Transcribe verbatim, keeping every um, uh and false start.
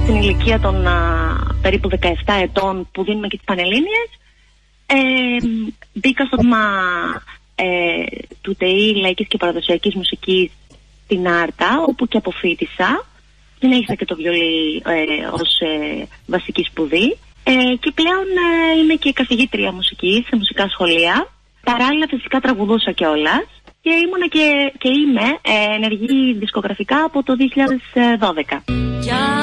στην ηλικία των α, περίπου δεκαεπτά ετών που δίνουμε και τις Πανελλήνιες, ε, μπήκα στο τμήμα ε, του ΤΕΗ Λαϊκής και Παραδοσιακής Μουσικής στην Άρτα, όπου και αποφοίτησα. Συνέχισα και το βιολί ε, ως ε, βασική σπουδή. Ε, και πλέον ε, είμαι και καθηγήτρια μουσικής σε μουσικά σχολεία. Παράλληλα φυσικά τραγουδούσα κιόλας και ήμουνα και, και είμαι ε, ενεργή δισκογραφικά από το δύο χιλιάδες δώδεκα.